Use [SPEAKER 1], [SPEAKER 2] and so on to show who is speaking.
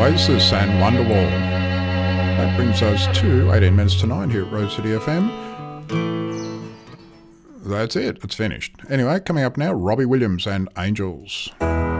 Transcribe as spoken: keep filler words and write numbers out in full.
[SPEAKER 1] Oasis and Wonderwall. That brings us to eighteen minutes to nine here at Rose City F M. That's it, it's finished. Anyway, coming up now, Robbie Williams and Angels.